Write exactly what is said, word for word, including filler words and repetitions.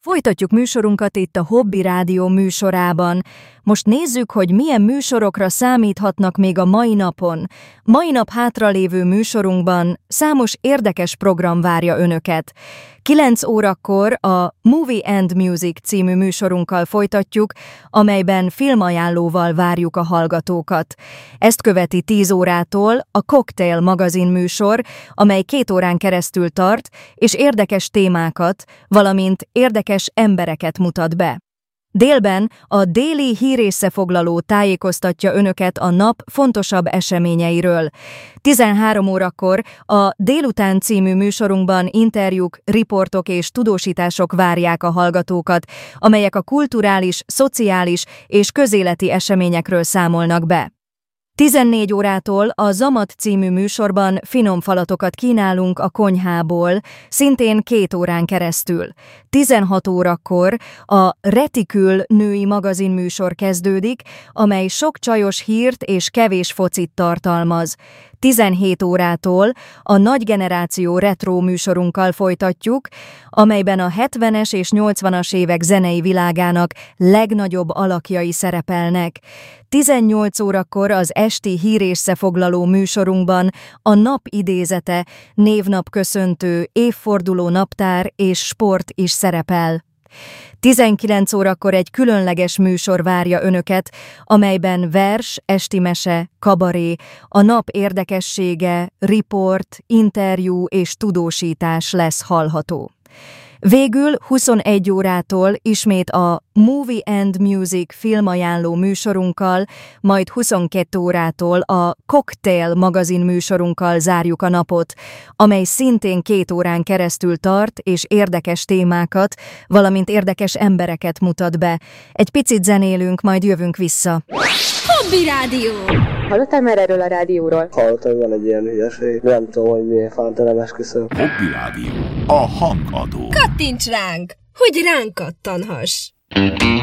Folytatjuk műsorunkat itt a Hobby Rádió műsorában. Most nézzük, hogy milyen műsorokra számíthatnak még a mai napon. Mai nap hátralévő műsorunkban számos érdekes program várja önöket. kilenc órakor a Movie and Music című műsorunkkal folytatjuk, amelyben filmajánlóval várjuk a hallgatókat. Ezt követi tíz órától a Cocktail magazin műsor, amely két órán keresztül tart, és érdekes témákat, valamint érdekes embereket mutat be. Délben a déli hírösszefoglaló tájékoztatja önöket a nap fontosabb eseményeiről. tizenhárom órakor a Délután című műsorunkban interjúk, riportok és tudósítások várják a hallgatókat, amelyek a kulturális, szociális és közéleti eseményekről számolnak be. tizennégy órától a Zamat című műsorban finom falatokat kínálunk a konyhából, szintén két órán keresztül. tizenhat órakor a Retikül női magazin műsor kezdődik, amely sok csajos hírt és kevés focit tartalmaz. tizenhét órától a Nagy Generáció retro műsorunkkal folytatjuk, amelyben a hetvenes és nyolcvanas évek zenei világának legnagyobb alakjai szerepelnek. tizennyolc órakor az esti hírösszefoglaló műsorunkban a nap idézete, névnapköszöntő, évforduló naptár és sport is szerepel. tizenkilenc órakor egy különleges műsor várja önöket, amelyben vers, esti mese, kabaré, a nap érdekessége, riport, interjú és tudósítás lesz hallható. Végül huszonegy órától ismét a Movie and Music filmajánló műsorunkkal, majd huszonkettő órától a Cocktail magazin műsorunkkal zárjuk a napot, amely szintén két órán keresztül tart és érdekes témákat, valamint érdekes embereket mutat be. Egy picit zenélünk, majd jövünk vissza. Hobby Rádió! Hallottál már erről a rádióról? Hallottam, van egy ilyen hülyeség. Nem tudom, hogy miért fánt, nem esküszöm. Hobby Rádió. A hangadó. Kattints ránk, hogy ránk kattanhass!